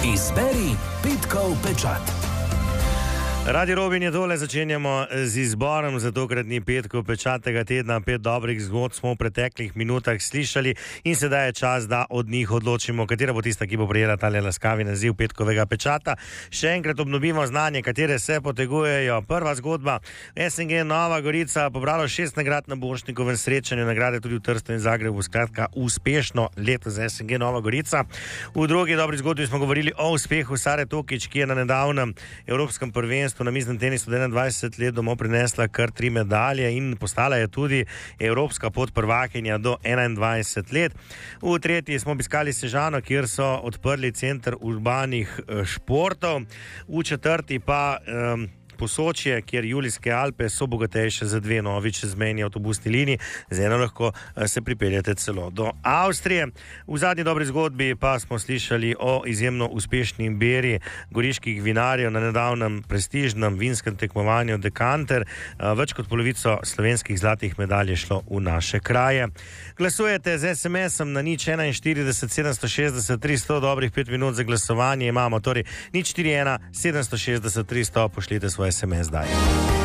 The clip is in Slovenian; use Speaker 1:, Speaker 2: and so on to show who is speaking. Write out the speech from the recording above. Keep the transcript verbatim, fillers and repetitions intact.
Speaker 1: Izberi petkov pečat.
Speaker 2: Radio Robin je tole, začenjamo z izborom za tokratni petkov pečat tega tedna. Pet dobrih zgodb smo v preteklih minutah slišali in sedaj je čas, da od njih odločimo, katera bo tista, ki bo prejela tale laskavi naziv petkovega pečata. Še enkrat obnovimo znanje, katere se potegujejo. Prva zgodba, S N G Nova Gorica pobralo šest nagrad na Borštnikovem srečanju, nagrade tudi v Trstu in Zagrebu, skratka uspešno leto za S N G Nova Gorica. V drugi dobri zgodbi smo govorili o uspehu Sare Tokić, ki je na nedavnem evropskem prvenstvu na miznem tenisu od enaindvajset let domov prinesla kar tri medalje in postala je tudi evropska podprvakinja do enaindvajset let. V tretji smo obiskali Sežano, kjer so odprli center urbanih športov. V četrti pa um, Posočje, kjer Julijske Alpe so bogatejše za dve novi čezmejni avtobusni liniji, z eno lahko se pripeljete celo do Avstrije. V zadnji dobri zgodbi pa smo slišali o izjemno uspešni beri goriških vinarjev na nedavnem prestižnem vinskem tekmovanju Dekanter. Več kot polovico slovenskih zlatih medalj je šlo v naše kraje. Glasujete z es em esom na nič enainštirideset sedemsto šestdeset tristo, dobrih pet minut za glasovanje imamo, torej nič štiri ena sedemsto šestdeset tristo, pošljite svoj es em es zdaj.